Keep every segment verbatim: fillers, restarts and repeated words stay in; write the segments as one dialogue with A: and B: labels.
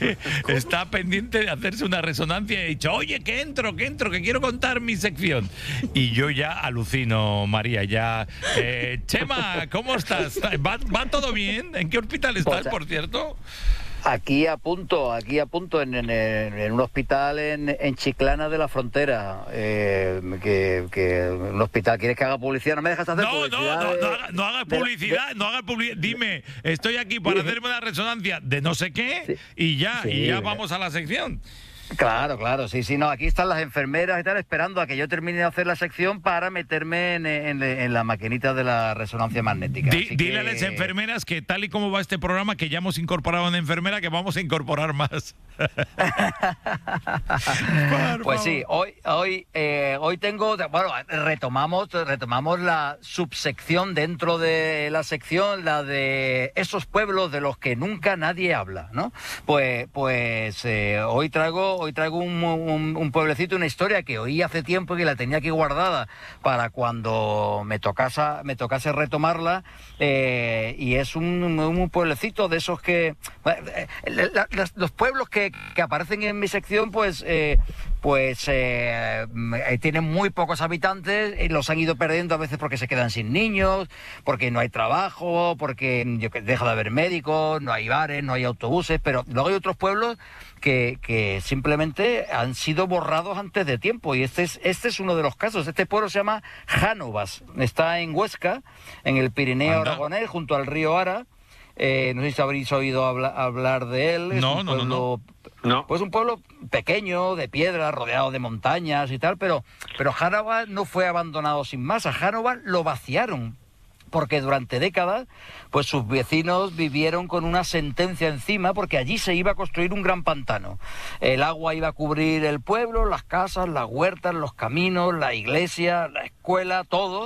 A: que está pendiente de hacerse una resonancia y ha dicho, oye, que entro, que entro, que quiero contar mi sección. Y yo ya alucino, María, ya. Eh, Chema, ¿cómo estás? ¿Va, ¿Va todo bien? ¿En qué hospital estás,
B: Pues,
A: por cierto?
B: Aquí a punto, aquí a punto, en, en, en un hospital en, en Chiclana de la Frontera. Eh, que, que un hospital, ¿quieres que haga publicidad? No me dejas hacer
A: No,
B: publicidad.
A: no, no,
B: de,
A: no, haga, no hagas publicidad, de, no hagas publicidad. Dime, estoy aquí para sí. hacerme una resonancia de no sé qué sí. y ya, sí. y ya vamos a la sección.
B: Claro, claro, sí, sí, no, aquí están las enfermeras y tal esperando a que yo termine de hacer la sección para meterme en, en, en la maquinita de la resonancia magnética.
A: Di, dile que... a las enfermeras que tal y como va este programa, que ya hemos incorporado a una enfermera, que vamos a incorporar más.
B: Pues sí, hoy hoy eh, hoy tengo, bueno, retomamos retomamos la subsección dentro de la sección, la de esos pueblos de los que nunca nadie habla, ¿no? Pues pues eh, hoy traigo hoy traigo un, un, un pueblecito, una historia que oí hace tiempo y que la tenía aquí guardada para cuando me tocase me tocase retomarla, eh, y es un, un pueblecito de esos que eh, la, la, los pueblos que que aparecen en mi sección, pues eh, pues eh, tienen muy pocos habitantes y los han ido perdiendo a veces porque se quedan sin niños, porque no hay trabajo, porque yo, deja de haber médicos, no hay bares, no hay autobuses, pero luego hay otros pueblos que, que simplemente han sido borrados antes de tiempo, y este es, este es uno de los casos. Este pueblo se llama Jánovas, está en Huesca, en el Pirineo
A: Anda.
B: aragonés, junto al río Ara. Eh, no sé si habréis oído habla, hablar de él. Es
A: no,
B: un
A: no,
B: pueblo,
A: no, no, no.
B: Pues un pueblo pequeño, de piedra, rodeado de montañas y tal, pero, pero Jánovas no fue abandonado sin más. A Jánovas lo vaciaron, porque durante décadas pues sus vecinos vivieron con una sentencia encima, porque allí se iba a construir un gran pantano. El agua iba a cubrir el pueblo, las casas, las huertas, los caminos, la iglesia, la escuela, todo,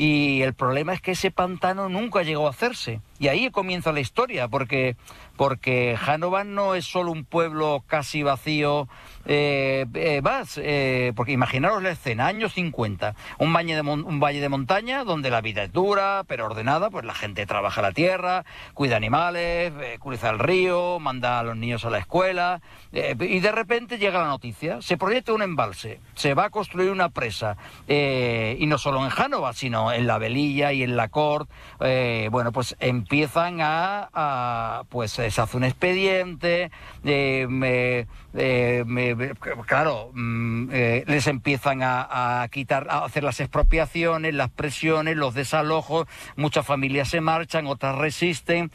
B: y el problema es que ese pantano nunca llegó a hacerse. Y ahí comienza la historia, porque, porque Jánovas no es solo un pueblo casi vacío, eh, eh, vas, eh, porque imaginaros la escena, años cincuenta, un valle, de mon, un valle de montaña donde la vida es dura, pero ordenada, pues la gente trabaja la tierra, cuida animales, eh, cruza el río, manda a los niños a la escuela, eh, y de repente llega la noticia, se proyecta un embalse, se va a construir una presa, eh, y no solo en Jánovas, sino en la Velilla y en la Cort, eh, bueno, pues empiezan a, a pues se hace un expediente, eh, me, eh, me, claro, eh, les empiezan a, a quitar, a hacer las expropiaciones, las presiones, los desalojos, muchas familias se marchan, otras resisten,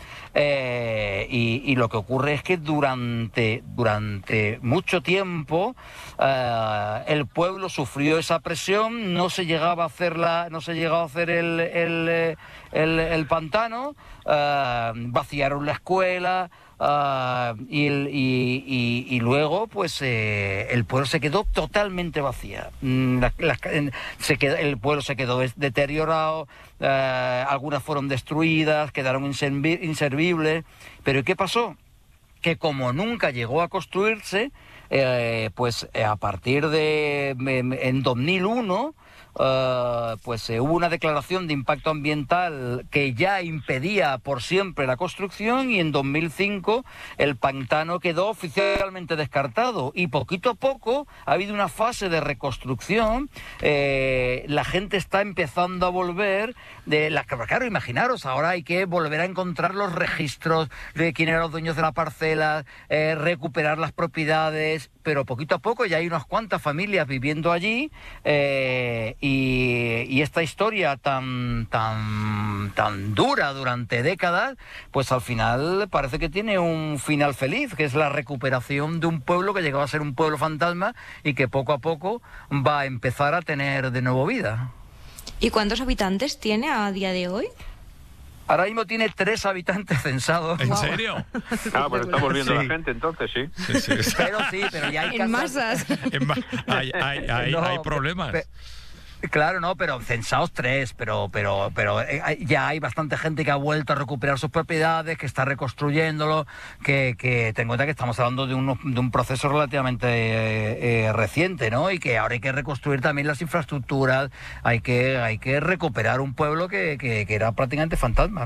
B: eh, y, y lo que ocurre es que durante, durante mucho tiempo eh, el pueblo sufrió esa presión, no se llegaba a hacer la, no se llegaba a hacer el, el, el, el pantano, eh, vaciaron la escuela. Uh, y, el, y, y, y luego pues eh, el pueblo se quedó totalmente vacía. Mm, la, la, se quedó, el pueblo se quedó deteriorado, uh, algunas fueron destruidas, quedaron inservi inservibles. Pero ¿qué pasó? Que como nunca llegó a construirse, eh, pues eh, a partir de en dos mil uno Uh, pues eh, hubo una declaración de impacto ambiental que ya impedía por siempre la construcción, y en dos mil cinco el pantano quedó oficialmente descartado, y poquito a poco ha habido una fase de reconstrucción. Eh, la gente está empezando a volver de la, claro, imaginaros, ahora hay que volver a encontrar los registros de quién eran los dueños de la parcela, eh, recuperar las propiedades, pero poquito a poco ya hay unas cuantas familias viviendo allí, eh, Y, y esta historia tan, tan, tan dura durante décadas, pues al final parece que tiene un final feliz, que es la recuperación de un pueblo que llegaba a ser un pueblo fantasma y que poco a poco va a empezar a tener de nuevo vida.
C: ¿Y cuántos habitantes tiene a día de hoy?
B: Ahora mismo tiene tres habitantes censados.
A: ¿En
C: wow.
A: serio?
D: Ah, pero está volviendo
B: sí.
D: la gente entonces, sí.
A: Sí, sí.
B: Pero sí, pero ya hay
C: en
B: casas...
C: masas.
A: En ma hay, hay, hay,
B: no,
A: hay problemas.
B: Pe Claro, no, pero censados tres, pero pero pero ya hay bastante gente que ha vuelto a recuperar sus propiedades, que está reconstruyéndolo, que, que ten en cuenta que estamos hablando de un, de un proceso relativamente eh, eh, reciente, ¿no? Y que ahora hay que reconstruir también las infraestructuras, hay que hay que recuperar un pueblo que, que, que era prácticamente fantasma, ¿no?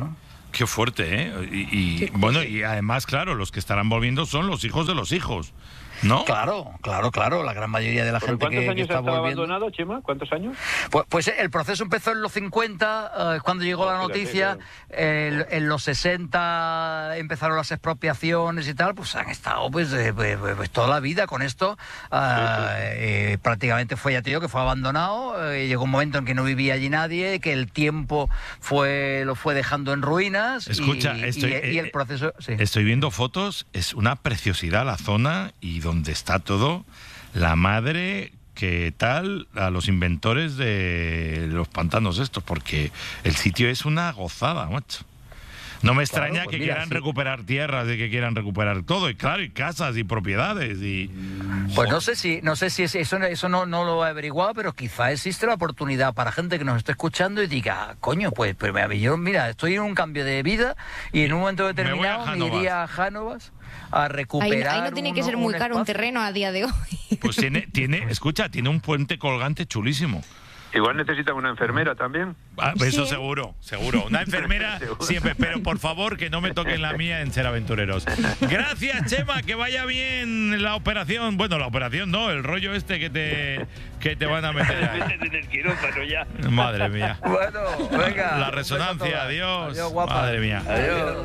A: Qué fuerte, ¿eh? Y, y bueno, y además, claro, los que estarán volviendo son los hijos de los hijos, ¿no?
B: Claro, claro, claro. La gran mayoría de la gente
D: ¿Cuántos
B: que,
D: años
B: que está
D: ha estado
B: volviendo.
D: abandonado, Chema? ¿Cuántos años?
B: Pues, pues el proceso empezó en los cincuenta, eh, cuando llegó
D: Oh,
B: la
D: fíjate,
B: noticia.
D: claro.
B: El- en los sesenta empezaron las expropiaciones y tal. Pues han estado pues, eh, pues, pues toda la vida con esto. Ah, eh, prácticamente fue, ya te digo, que fue abandonado. Eh, llegó un momento en que no vivía allí nadie, que el tiempo fue lo fue dejando en ruinas. y-
A: Escucha,
B: y,
A: estoy,
B: y- y el
A: eh,
B: proceso. Sí.
A: Estoy viendo fotos, es una preciosidad la zona y donde está todo, la madre que tal a los inventores de los pantanos estos, porque el sitio es una gozada, macho. No me extraña
B: Claro, pues
A: que
B: mira,
A: quieran
B: sí.
A: recuperar tierras, de que quieran recuperar todo, y claro, y casas y propiedades y...
B: Pues no sé si, no sé si es- eso, eso no, no lo he averiguado, pero quizá existe la oportunidad para gente que nos esté escuchando y diga, coño, pues, pues mira, yo, mira, estoy en un cambio de vida y en un momento
A: voy a
B: determinado me,
A: Jánovas.
B: iría a Jánovas a
C: Ahí,
B: recuperar.
C: ahí no tiene que
B: un-
C: ser muy
B: un
C: caro un
B: espacio.
C: terreno a día de hoy.
A: Pues tiene, tiene, escucha, tiene un puente colgante chulísimo.
D: Igual necesitan una enfermera también.
A: Ah, eso
C: Sí.
A: seguro, seguro. Una enfermera
D: Seguro.
A: siempre, pero por favor que no me toquen la mía en Ser Aventureros. Gracias, Chema, que vaya bien la operación. Bueno, la operación no, el rollo este que te, que te van a meter ahí.
D: En el quirófano ya.
A: Madre mía.
B: Bueno, venga.
A: La
B: un beso a
A: resonancia,
B: todas.
A: adiós.
B: Adiós, guapa.
A: Madre mía.
B: Adiós.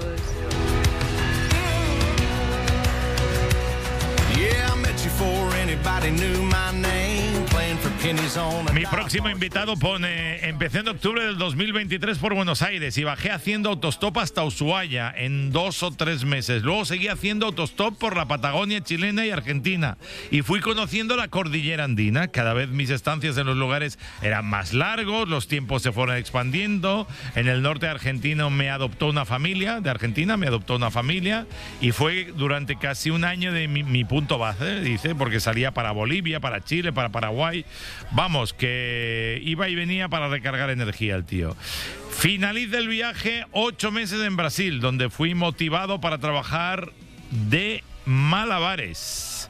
E: Yeah, I met you before anybody knew my name. Playing for pennies on a
A: Mi
E: dollar
A: próximo
E: bar.
A: invitado pone, empecé en octubre del dos mil veintitrés por Buenos Aires y bajé haciendo autostop hasta Ushuaia en dos o tres meses. Luego seguí haciendo autostop por la Patagonia chilena y Argentina y fui conociendo la cordillera andina. Cada vez mis estancias en los lugares eran más largos, los tiempos se fueron expandiendo. En el norte argentino me adoptó una familia, de Argentina me adoptó una familia y fue durante casi un año de mi, mi punto base, dice, porque salía para Bolivia, para Chile, para Paraguay. Vamos, que iba y venía para recargar energía el tío. Finaliza el viaje, ocho meses en Brasil, donde fui motivado para trabajar de malabares.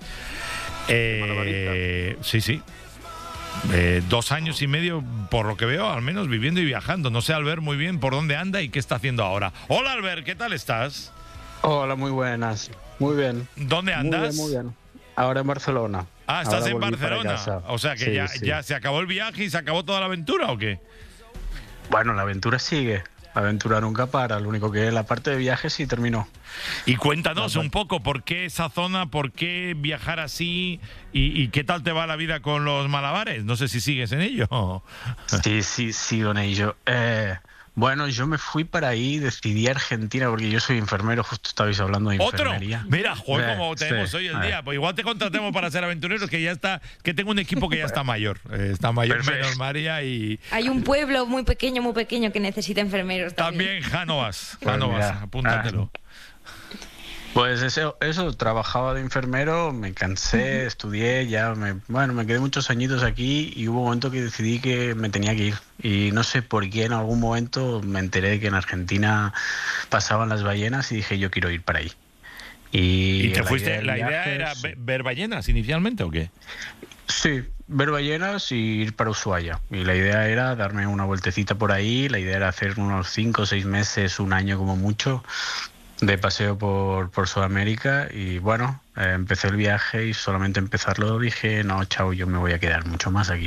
A: Eh, sí, sí. Eh, dos años y medio, por lo que veo, al menos viviendo y viajando. No sé, Albert, muy bien por dónde anda y qué está haciendo ahora. Hola, Albert, ¿qué tal estás?
F: Hola, muy buenas. Muy bien.
A: ¿Dónde
F: Muy
A: andas?
F: bien, muy bien. Ahora en Barcelona.
A: Ah, estás
F: Ahora
A: en
F: volví para
A: Barcelona.
F: casa.
A: O sea que
F: Sí,
A: ya,
F: sí.
A: ya se acabó el viaje y se acabó toda la aventura, ¿o qué?
F: Bueno, la aventura sigue. La aventura nunca para. Lo único que la parte de viaje sí terminó.
A: Y cuéntanos un poco por qué esa zona, por qué viajar así y, y qué tal te va la vida con los malabares. No sé si sigues en ello.
F: Sí, sí, sigo en ello. Eh, bueno, yo me fui para ahí, decidí Argentina porque yo soy enfermero, justo estabais hablando de
A: Otro.
F: enfermería.
A: Mira, joder,
F: Eh,
A: como tenemos
F: sí,
A: hoy el
F: a ver.
A: día. Pues igual te contratemos para ser aventureros, que ya está, que tengo un equipo que ya está mayor. Eh, está mayor
F: Perfecto.
A: menos María y
C: Hay un pueblo muy pequeño, muy pequeño que necesita enfermeros también.
A: también Jánovas.
F: Pues
A: Jánovas,
F: mira,
A: apúntatelo.
F: Pues eso, eso, trabajaba de enfermero, me cansé, estudié, ya me, bueno, me quedé muchos añitos aquí y hubo un momento que decidí que me tenía que ir. Y no sé por qué en algún momento me enteré de que en Argentina pasaban las ballenas y dije yo quiero ir para ahí. Y,
A: ¿Y te
F: la
A: fuiste?
F: idea del
A: ¿La idea
F: viaje,
A: era
F: sí.
A: ve- ver ballenas inicialmente o qué?
F: Sí, ver ballenas y ir para Ushuaia. Y la idea era darme una vueltecita por ahí, la idea era hacer unos cinco o seis meses, un año como mucho, de paseo por, por Sudamérica. Y bueno, eh, empecé el viaje y solamente empezarlo dije, no, chao, yo me voy a quedar mucho más aquí.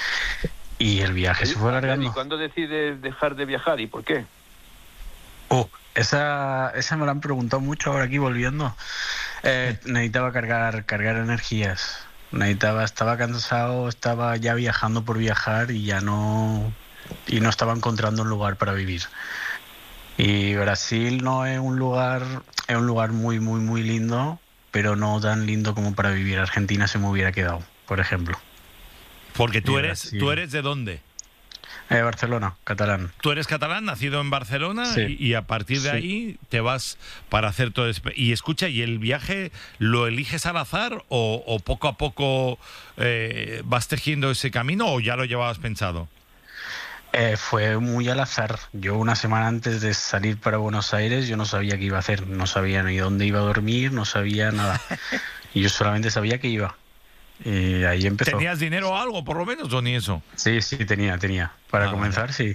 F: Y el viaje se fue
D: ¿Y
F: alargando.
D: cuándo decides dejar de viajar y por qué?
F: Oh, esa, esa me la han preguntado mucho ahora aquí volviendo. Eh, necesitaba cargar, cargar energías. Necesitaba, estaba cansado, estaba ya viajando por viajar y ya no, y no estaba encontrando un lugar para vivir. Y Brasil no es un lugar, es un lugar muy, muy, muy lindo, pero no tan lindo como para vivir. Argentina se me hubiera quedado, por ejemplo.
A: Porque tú
F: Sí,
A: eres,
F: Brasil.
A: ¿tú eres de dónde?
F: Eh, Barcelona, catalán.
A: Tú eres catalán, nacido en Barcelona,
F: Sí.
A: y, y a partir de
F: Sí.
A: ahí te vas para hacer todo eso. Y escucha, ¿y el viaje lo eliges al azar o, o poco a poco eh, vas tejiendo ese camino o ya lo llevabas pensado?
F: Eh, fue muy al azar. Yo una semana antes de salir para Buenos Aires yo no sabía qué iba a hacer. No sabía ni dónde iba a dormir, no sabía nada. Y yo solamente sabía que iba. Y ahí empezó.
A: ¿Tenías dinero o algo, por lo menos, o ni eso?
F: Sí, sí, tenía, tenía. Para
A: Ah,
F: comenzar, sí.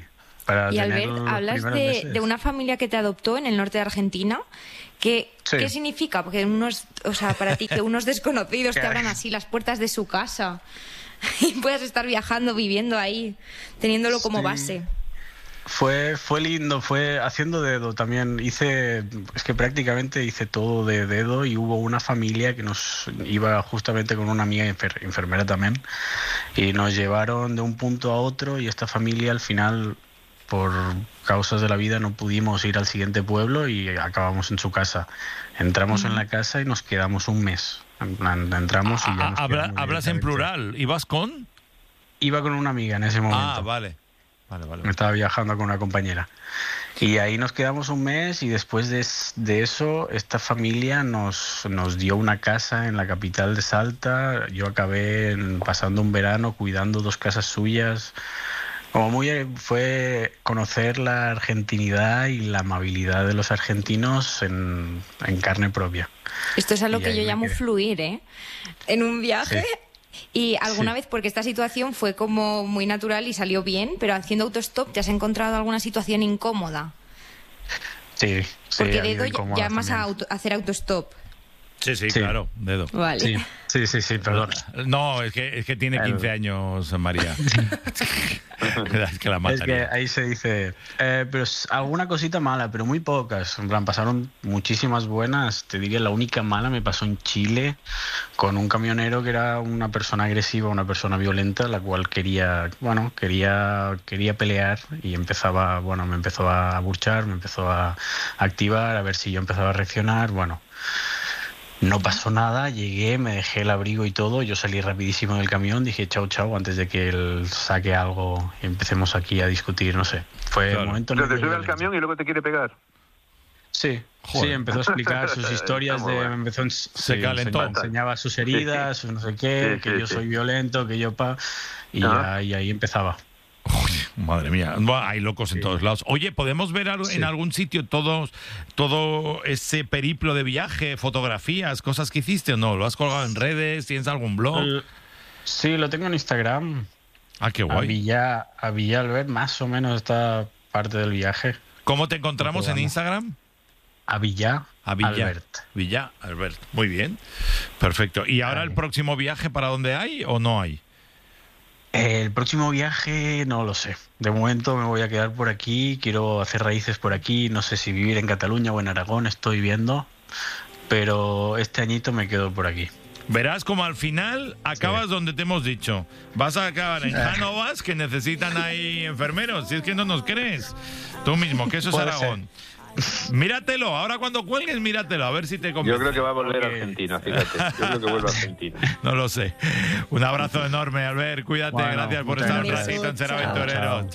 F: para
C: Y
F: tener
C: Albert,
F: los
C: hablas
F: primeros
C: de,
F: meses.
C: de una familia que te adoptó en el norte de Argentina. ¿Qué,
F: Sí.
C: ¿Qué significa? Porque unos, o sea, para ti que unos desconocidos te
F: Que-
C: abran así las puertas de su casa y puedas estar viajando, viviendo ahí, teniéndolo como
F: Sí.
C: base.
F: Fue, fue lindo, fue haciendo dedo también. Hice, es que prácticamente hice todo de dedo y hubo una familia que nos iba justamente con una amiga enfer- enfermera también y nos llevaron de un punto a otro y esta familia al final, por causas de la vida, no pudimos ir al siguiente pueblo y acabamos en su casa. Entramos en la casa y nos quedamos un mes. En plan, entramos y ya
A: Ah,
F: nos
A: habla-
F: quedamos
A: hablas en
F: directamente.
A: plural. ¿Ibas con?
F: Iba con una amiga en ese momento.
A: Ah, vale. Vale, vale.
F: Me estaba viajando con una compañera. Y ahí nos quedamos un mes y después de, es- de eso esta familia nos, nos dio una casa en la capital de Salta. Yo acabé en- pasando un verano cuidando dos casas suyas. Como muy eh, fue conocer la argentinidad y la amabilidad de los argentinos en, en carne propia.
C: Esto es a lo
F: Y
C: que
F: ahí
C: yo
F: me
C: llamo
F: quedé.
C: fluir, ¿eh? En un viaje.
F: Sí.
C: Y alguna
F: Sí.
C: vez, porque esta situación fue como muy natural y salió bien, pero haciendo autostop, ¿te has encontrado alguna situación incómoda?
F: Sí, sí.
C: Porque
F: ha habido
C: dedo ya-
F: incómodas
C: llamas a
F: también.
C: auto- a hacer autostop.
A: Sí, sí,
F: Sí.
A: claro. Dedo.
C: Vale.
F: Sí, sí, sí, sí, perdón.
A: No, es que, es que tiene quince años, María. Es que la
F: Es
A: mataría.
F: que ahí se dice, eh, pero es alguna cosita mala, pero muy pocas. En plan, pasaron muchísimas buenas. Te diría, la única mala me pasó en Chile con un camionero que era una persona agresiva, una persona violenta, la cual quería, bueno, quería, quería pelear y empezaba, bueno, me empezó a aburchar, me empezó a activar, a ver si yo empezaba a reaccionar, bueno. No pasó nada, llegué, me dejé el abrigo y todo, yo salí rapidísimo del camión, dije chao, chao, antes de que él saque algo y empecemos aquí a discutir, no sé. Fue
A: Claro.
F: un momento...
D: Pero te
F: muy
D: sube al
F: violento.
D: camión y luego te quiere pegar.
F: Sí,
A: Joder.
F: sí, empezó a explicar sus historias,
D: Está muy
F: de,
D: bueno.
F: empezó en-
A: Se
F: sí,
A: calentó.
F: enseñaba- enseñaba sus heridas, sus no sé qué,
D: Sí,
F: que
D: sí,
F: yo
D: sí.
F: soy violento, que yo pa... Y,
D: Ajá.
F: ya, y ahí empezaba.
A: Uy, madre mía, Buah, hay locos en todos lados. Oye, ¿podemos ver al-
F: Sí.
A: en algún sitio todos, todo ese periplo de viaje, fotografías, cosas que hiciste o no? ¿Lo has colgado en redes? ¿Tienes algún blog?
F: El- sí, lo tengo en Instagram.
A: Ah, qué
F: A
A: guay.
F: Villa, a Villa Albert, más o menos esta parte del viaje.
A: ¿Cómo te encontramos en
F: Fotograma.
A: Instagram?
F: A Villa,
A: A Villa
F: Albert.
A: Villa Albert. Muy bien. Perfecto. ¿Y ahora
F: Ahí.
A: el próximo viaje para dónde hay o no hay?
F: El próximo viaje no lo sé. De momento me voy a quedar por aquí, quiero hacer raíces por aquí, no sé si vivir en Cataluña o en Aragón, estoy viendo, pero este añito me quedo por aquí.
A: Verás como al final acabas donde te hemos dicho. Vas a acabar en Cánovas, que necesitan ahí enfermeros. Si es que no nos crees. Tú mismo, que eso es
F: Puede
A: Aragón. Míratelo, ahora cuando cuelgues, míratelo, a ver si te convence.
D: Yo creo que va a volver a
F: Porque-
D: Argentina, fíjate. Yo creo que vuelve a Argentina.
A: No lo sé. Un abrazo enorme, Albert. Cuídate,
F: Bueno,
A: gracias por
F: muchas
A: estar un
C: gracias.
A: ratito en Ser
C: Chao.
A: Aventurero.
F: Chao.